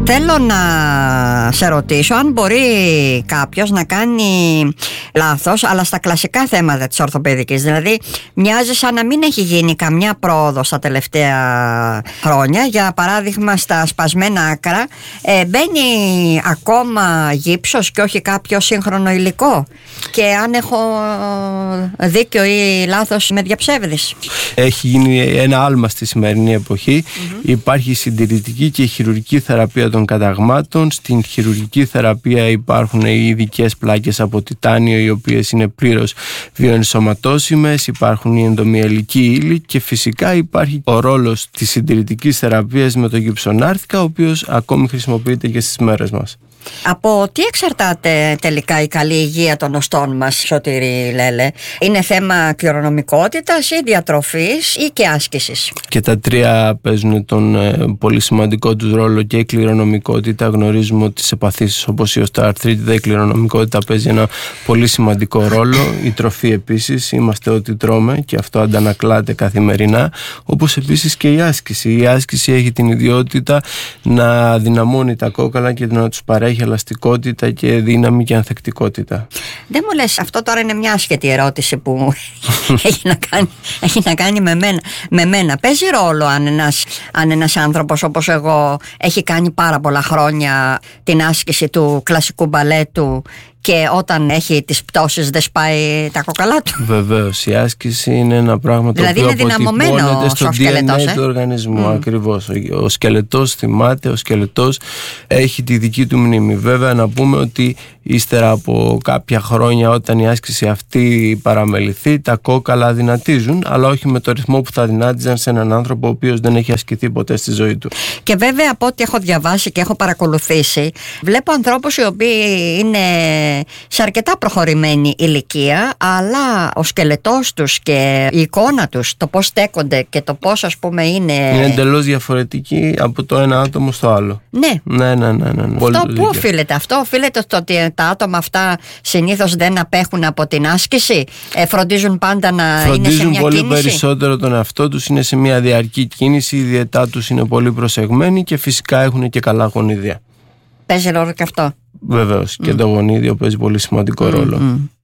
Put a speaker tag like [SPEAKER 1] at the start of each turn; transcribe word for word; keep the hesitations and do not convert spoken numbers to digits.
[SPEAKER 1] Θέλω να σε ρωτήσω αν μπορεί κάποιος να κάνει λάθος, αλλά στα κλασικά θέματα της ορθοπαιδικής. Δηλαδή, μοιάζει σαν να μην έχει γίνει καμιά πρόοδο στα τελευταία χρόνια. Για παράδειγμα, στα σπασμένα άκρα ε, μπαίνει ακόμα γύψος και όχι κάποιο σύγχρονο υλικό. Και αν έχω δίκιο ή λάθος, με διαψεύδεις.
[SPEAKER 2] Έχει γίνει ένα άλμα στη σημερινή εποχή. Mm-hmm. Υπάρχει η συντηρητική και η χειρουργική θεραπεία των καταγμάτων. Στην χειρουργική θεραπεία υπάρχουν οι ειδικές πλάκες από τιτάνιο, οι οποίες είναι πλήρως βιοενσωματώσιμες. Υπάρχουν οι ενδομυελικοί ύλοι και φυσικά υπάρχει ο ρόλος της συντηρητικής θεραπείας με το γυψονάρθηκα, ο οποίος ακόμη χρησιμοποιείται και στις μέρες μας.
[SPEAKER 1] Από τι εξαρτάται τελικά η καλή υγεία των οστών μας, Σωτήρη Λέλε? Είναι θέμα κληρονομικότητας ή διατροφής ή και άσκησης?
[SPEAKER 2] Και τα τρία παίζουν τον ε, πολύ σημαντικό τους ρόλο, και η κληρονομικότητα. Γνωρίζουμε ότι σε παθήσεις όπως η οστεοαρθρίτιδα η κληρονομικότητα παίζει ένα πολύ σημαντικό ρόλο. Η τροφή επίσης, είμαστε ό,τι τρώμε και αυτό αντανακλάται καθημερινά. Όπως επίσης και η άσκηση. Η άσκηση έχει την ιδιότητα να δυναμώνει τα κόκαλα και να τους παρέχει ελαστικότητα και δύναμη και ανθεκτικότητα.
[SPEAKER 1] Δεν μου λες, αυτό τώρα είναι μια άσχετη ερώτηση που έχει, να κάνει, έχει να κάνει με μένα. με μένα. Παίζει ρόλο αν ένας, αν ένας άνθρωπος όπως εγώ έχει κάνει πάρα πολλά χρόνια την άσκηση του κλασικού μπαλέτου και όταν έχει τις πτώσεις δεν σπάει τα κόκαλά του?
[SPEAKER 2] Βεβαίως, η άσκηση είναι ένα πράγμα το
[SPEAKER 1] δηλαδή
[SPEAKER 2] οποίο αποτυπώνεται στο ντι εν έι
[SPEAKER 1] ε?
[SPEAKER 2] του οργανισμού. Mm. Ακριβώς. Ο, ο σκελετός θυμάται, ο σκελετός έχει τη δική του μνήμη. Βέβαια, να πούμε ότι ύστερα από κάποια χρόνια, όταν η άσκηση αυτή παραμεληθεί, τα κόκαλα δυνατίζουν, αλλά όχι με το ρυθμό που θα δυνάτιζαν σε έναν άνθρωπο ο οποίος δεν έχει ασκηθεί ποτέ στη ζωή του.
[SPEAKER 1] Και βέβαια, από ό,τι έχω διαβάσει και έχω παρακολουθήσει, βλέπω ανθρώπους οι οποίοι είναι σε αρκετά προχωρημένη ηλικία, αλλά ο σκελετός τους και η εικόνα τους, το πώς στέκονται και το πώς, ας πούμε, είναι.
[SPEAKER 2] Είναι εντελώς διαφορετική από το ένα άτομο στο άλλο.
[SPEAKER 1] Ναι.
[SPEAKER 2] Ναι, ναι, ναι, ναι, ναι.
[SPEAKER 1] Αυτό πού οφείλεται? Αυτό οφείλεται στο ότι τα άτομα αυτά συνήθως δεν απέχουν από την άσκηση, ε, φροντίζουν πάντα να
[SPEAKER 2] φροντίζουν
[SPEAKER 1] είναι σε μια
[SPEAKER 2] πολύ
[SPEAKER 1] κίνηση.
[SPEAKER 2] Περισσότερο τον εαυτό τους, είναι σε μια διαρκή κίνηση, η διαιτά τους είναι πολύ προσεγμένη και φυσικά έχουν και καλά γονίδια.
[SPEAKER 1] Παίζει ρόλο και αυτό.
[SPEAKER 2] Βεβαίως, mm. και το γονίδιο παίζει πολύ σημαντικό mm, ρόλο.
[SPEAKER 1] Mm.